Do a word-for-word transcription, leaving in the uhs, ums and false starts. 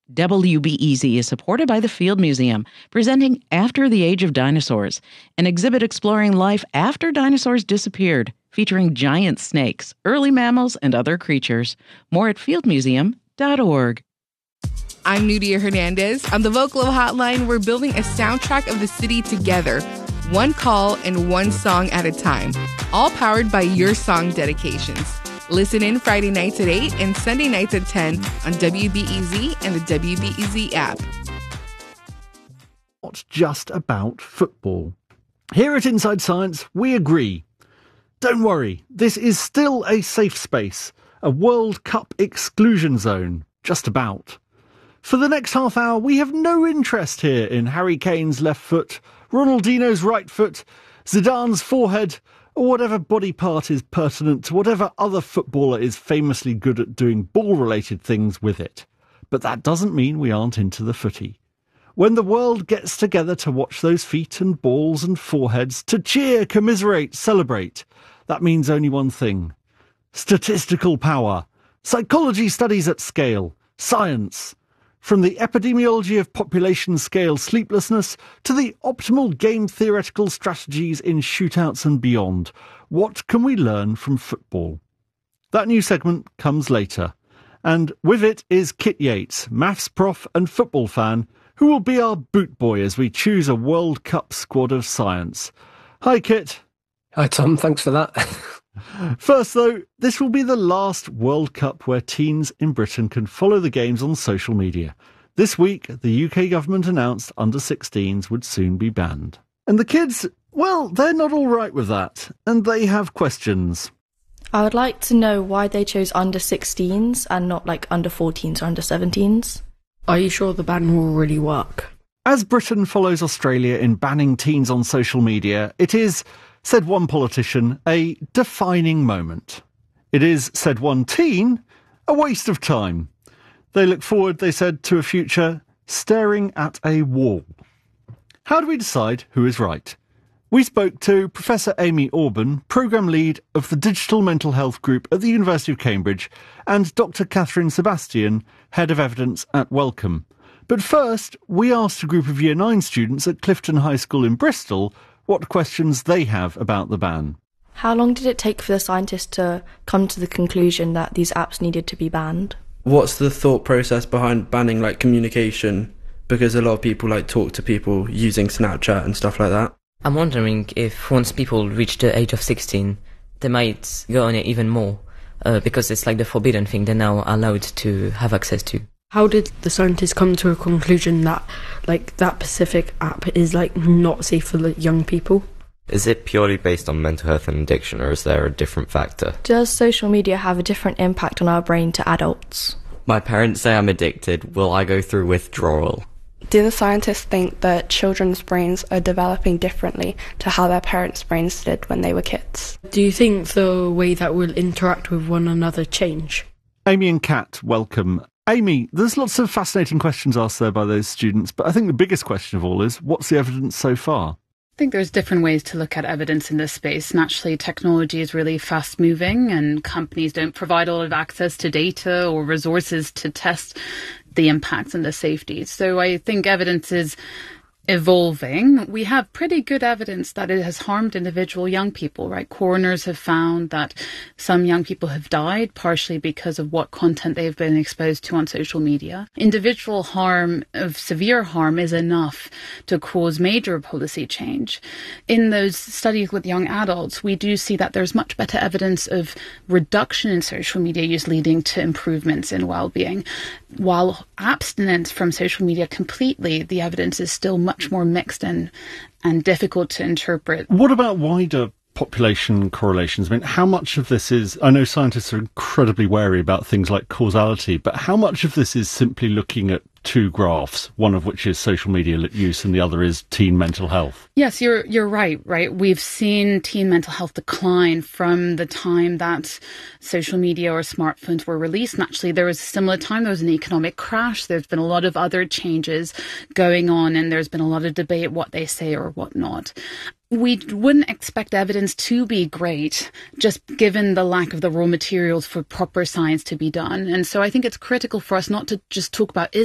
W B E Z is supported by the Field Museum, presenting After the Age of Dinosaurs, an exhibit exploring life after dinosaurs disappeared, featuring giant snakes, early mammals, and other creatures. More at field museum dot org. I'm Nudia Hernandez. On the Vocalo Hotline, we're building a soundtrack of the city together, one call and one song at a time, all powered by your song dedications. Listen in Friday nights at eight and Sunday nights at ten on W B E Z and the W B E Z app. Not just about football. Here at Inside Science, we agree. Don't worry, this is still a safe space, a World Cup exclusion zone, just about. For the next half hour, we have no interest here in Harry Kane's left foot, Ronaldinho's right foot, Zidane's forehead, or whatever body part is pertinent to whatever other footballer is famously good at doing ball-related things with it. But that doesn't mean we aren't into the footy. When the world gets together to watch those feet and balls and foreheads, to cheer, commiserate, celebrate, that means only one thing. Statistical power, psychology studies at scale, science. From the epidemiology of population scale sleeplessness to the optimal game theoretical strategies in shootouts and beyond, what can we learn from football? That new segment comes later. And with it is Kit Yates, maths prof and football fan, who will be our boot boy as we choose a World Cup squad of science. Hi, Kit. Hi, Tom. Thanks for that. First, though, this will be the last World Cup where teens in Britain can follow the games on social media. This week, the U K government announced under sixteens would soon be banned. And the kids, well, they're not all right with that, and they have questions. I would like to know why they chose under sixteens and not like under fourteens or under seventeens. Are you sure the ban will really work? As Britain follows Australia in banning teens on social media, it is, said one politician, a defining moment. It is, said one teen, a waste of time. They look forward, they said, to a future staring at a wall. How do we decide who is right? We spoke to Professor Amy Orban, Programme Lead of the Digital Mental Health Group at the University of Cambridge, and Doctor Catherine Sebastian, Head of Evidence at Wellcome. But first, we asked a group of Year nine students at Clifton High School in Bristol what questions they have about the ban. How long did it take for the scientists to come to the conclusion that these apps needed to be banned? What's the thought process behind banning like communication? Because a lot of people like talk to people using Snapchat and stuff like that. I'm wondering if once people reach the age of sixteen, they might go on it even more, uh, because it's like the forbidden thing they're now allowed to have access to. How did the scientists come to a conclusion that like that specific app is like not safe for the young people? Is it purely based on mental health and addiction, or is there a different factor? Does social media have a different impact on our brain to adults? My parents say I'm addicted. Will I go through withdrawal? Do the scientists think that children's brains are developing differently to how their parents' brains did when they were kids? Do you think the way that we'll interact with one another change? Amy and Kat, welcome. Amy, there's lots of fascinating questions asked there by those students, but I think the biggest question of all is, what's the evidence so far? I think there's different ways to look at evidence in this space. Naturally, technology is really fast moving and companies don't provide a lot of access to data or resources to test the impacts and the safety. So I think evidence is evolving. We have pretty good evidence that it has harmed individual young people, right? Coroners have found that some young people have died partially because of what content they've been exposed to on social media. Individual harm of severe harm is enough to cause major policy change. In those studies with young adults, we do see that there's much better evidence of reduction in social media use leading to improvements in well-being. While abstinence from social media completely, the evidence is still much much more mixed and and difficult to interpret. What about wider population correlations? I mean, how much of this is, I know scientists are incredibly wary about things like causality, but how much of this is simply looking at two graphs, one of which is social media use and the other is teen mental health? Yes, you're you're right, right? We've seen teen mental health decline from the time that social media or smartphones were released. Naturally, there was a similar time, there was an economic crash. There's been a lot of other changes going on, and there's been a lot of debate what they say or what not. We wouldn't expect evidence to be great, just given the lack of the raw materials for proper science to be done. And so I think it's critical for us not to just talk about, is